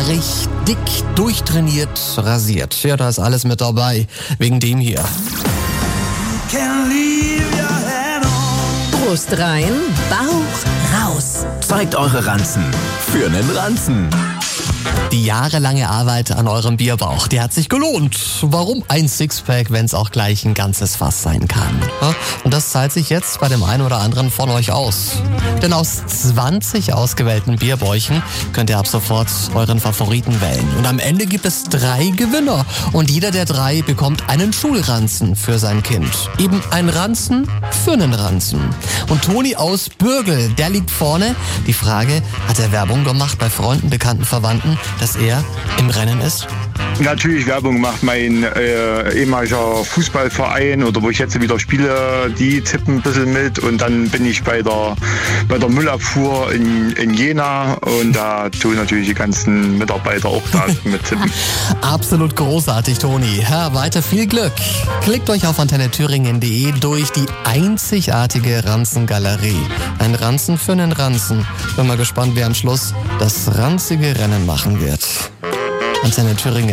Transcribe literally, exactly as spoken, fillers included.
richtig durchtrainiert, rasiert. Ja, da ist alles mit dabei. Wegen dem hier. Brust rein, Bauch raus. Zeigt eure Ranzen für einen Ranzen. Die jahrelange Arbeit an eurem Bierbauch, die hat sich gelohnt. Warum ein Sixpack, wenn es auch gleich ein ganzes Fass sein kann? Und das zahlt sich jetzt bei dem einen oder anderen von euch aus. Denn aus zwanzig ausgewählten Bierbäuchen könnt ihr ab sofort euren Favoriten wählen. Und am Ende gibt es drei Gewinner. Und jeder der drei bekommt einen Schulranzen für sein Kind. Eben ein Ranzen für einen Ranzen. Und Toni aus Bürgel, der liegt vorne. Die Frage, hat er Werbung gemacht bei Freunden, Bekannten, Verwandten, dass er im Rennen ist? Natürlich, Werbung macht mein äh, ehemaliger Fußballverein oder wo ich jetzt wieder spiele, die tippen ein bisschen mit und dann bin ich bei der, bei der Müllabfuhr in, in Jena und da tun natürlich die ganzen Mitarbeiter auch da mit tippen. Absolut großartig, Toni. Ja, weiter viel Glück. Klickt euch auf antenne thüringen punkt de durch die einzigartige Ranzengalerie. Ein Ranzen für einen Ranzen. Bin mal gespannt, wer am Schluss das ranzige Rennen machen wird. Antenne Thüringen.